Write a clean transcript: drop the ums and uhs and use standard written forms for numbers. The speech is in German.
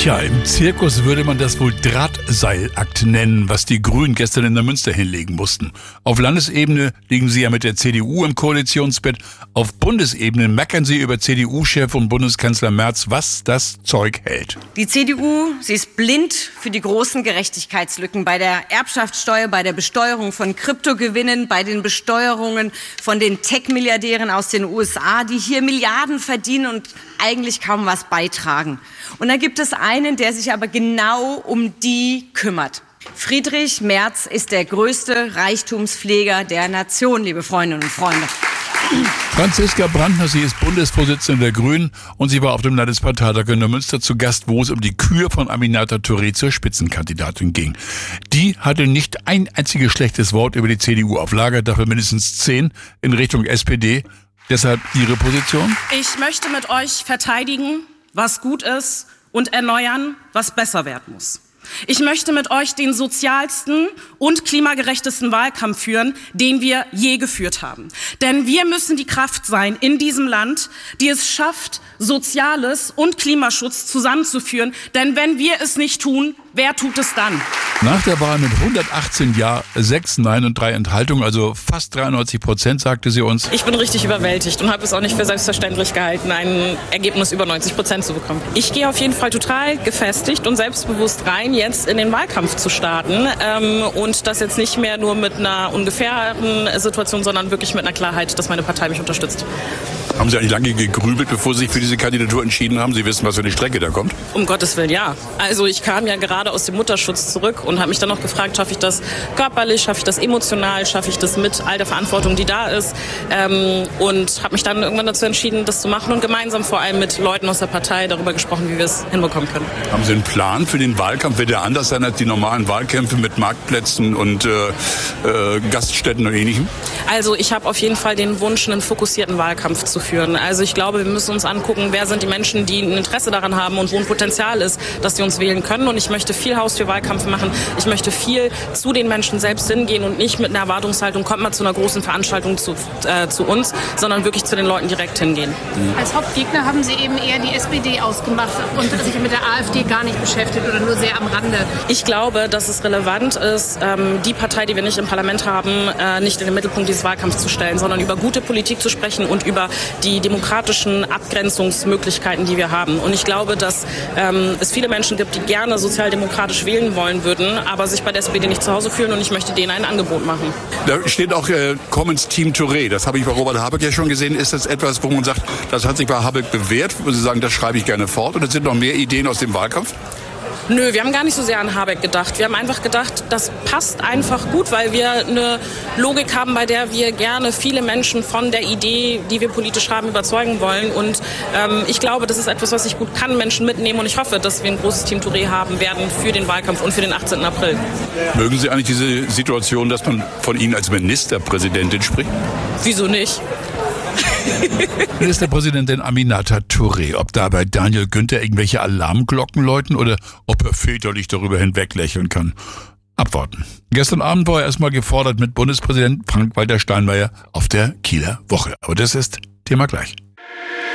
Tja, im Zirkus würde man das wohl Drahtseilakt nennen, was die Grünen gestern in der Münster hinlegen mussten. Auf Landesebene liegen sie ja mit der CDU im Koalitionsbett. Auf Bundesebene meckern sie über CDU-Chef und Bundeskanzler Merz, was das Zeug hält. Die CDU, sie ist blind für die großen Gerechtigkeitslücken bei der Erbschaftssteuer, bei der Besteuerung von Kryptogewinnen, bei den Besteuerungen von den Tech-Milliardären aus den USA, die hier Milliarden verdienen und eigentlich kaum was beitragen. Und dann gibt es einen, der sich aber genau um die kümmert. Friedrich Merz ist der größte Reichtumspfleger der Nation, liebe Freundinnen und Freunde. Franziska Brandner, sie ist Bundesvorsitzende der Grünen und sie war auf dem Landesparteitag in Neumünster zu Gast, wo es um die Kür von Aminata Touré zur Spitzenkandidatin ging. Die hatte nicht ein einziges schlechtes Wort über die CDU auf Lager, dafür mindestens 10 in Richtung SPD. Deshalb Ihre Position? Ich möchte mit euch verteidigen, was gut ist, und erneuern, was besser werden muss. Ich möchte mit euch den sozialsten und klimagerechtesten Wahlkampf führen, den wir je geführt haben. Denn wir müssen die Kraft sein in diesem Land, die es schafft, Soziales und Klimaschutz zusammenzuführen. Denn wenn wir es nicht tun, wer tut es dann? Nach der Wahl mit 118 Ja, 6 Nein und 3 Enthaltungen, also fast 93%, sagte sie uns. Ich bin richtig überwältigt und habe es auch nicht für selbstverständlich gehalten, ein Ergebnis über 90% zu bekommen. Ich gehe auf jeden Fall total gefestigt und selbstbewusst rein, jetzt in den Wahlkampf zu starten und das jetzt nicht mehr nur mit einer ungefähren Situation, sondern wirklich mit einer Klarheit, dass meine Partei mich unterstützt. Haben Sie eigentlich lange gegrübelt, bevor Sie sich für diese Kandidatur entschieden haben? Sie wissen, was für eine Strecke da kommt? Um Gottes Willen, ja. Also ich kam ja gerade aus dem Mutterschutz zurück und habe mich dann noch gefragt, schaffe ich das körperlich, schaffe ich das emotional, schaffe ich das mit all der Verantwortung, die da ist, und habe mich dann irgendwann dazu entschieden, das zu machen und gemeinsam vor allem mit Leuten aus der Partei darüber gesprochen, wie wir es hinbekommen können. Haben Sie einen Plan für den Wahlkampf? Wird der anders sein als die normalen Wahlkämpfe mit Marktplätzen und Gaststätten und Ähnlichem? Also ich habe auf jeden Fall den Wunsch, einen fokussierten Wahlkampf zu führen. Also ich glaube, wir müssen uns angucken, wer sind die Menschen, die ein Interesse daran haben und wo ein Potenzial ist, dass sie uns wählen können. Und ich möchte viel Haustürwahlkampf machen. Ich möchte viel zu den Menschen selbst hingehen und nicht mit einer Erwartungshaltung, kommt mal zu einer großen Veranstaltung zu uns, sondern wirklich zu den Leuten direkt hingehen. Als Hauptgegner haben Sie eben eher die SPD ausgemacht und sich mit der AfD gar nicht beschäftigt oder nur sehr am Rande. Ich glaube, dass es relevant ist, die Partei, die wir nicht im Parlament haben, nicht in den Mittelpunkt dieses Wahlkampfs zu stellen, sondern über gute Politik zu sprechen und über die demokratischen Abgrenzungsmöglichkeiten, die wir haben. Und ich glaube, dass es viele Menschen gibt, die gerne sozialdemokratisch wählen wollen würden, aber sich bei der SPD nicht zu Hause fühlen, und ich möchte denen ein Angebot machen. Da steht auch Commons Team Touré. Das habe ich bei Robert Habeck ja schon gesehen. Ist das etwas, wo man sagt, das hat sich bei Habeck bewährt, wo Sie sagen, das schreibe ich gerne fort? Oder sind noch mehr Ideen aus dem Wahlkampf? Nö, wir haben gar nicht so sehr an Habeck gedacht. Wir haben einfach gedacht, das passt einfach gut, weil wir eine Logik haben, bei der wir gerne viele Menschen von der Idee, die wir politisch haben, überzeugen wollen. Und ich glaube, das ist etwas, was ich gut kann, Menschen mitnehmen. Und ich hoffe, dass wir ein großes Team Touré haben werden für den Wahlkampf und für den 18. April. Mögen Sie eigentlich diese Situation, dass man von Ihnen als Ministerpräsidentin spricht? Wieso nicht? Ministerpräsidentin Aminata Touré, ob da bei Daniel Günther irgendwelche Alarmglocken läuten oder ob er väterlich darüber hinweglächeln kann. Abwarten. Gestern Abend war er erstmal gefordert mit Bundespräsident Frank-Walter Steinmeier auf der Kieler Woche. Aber das ist Thema gleich.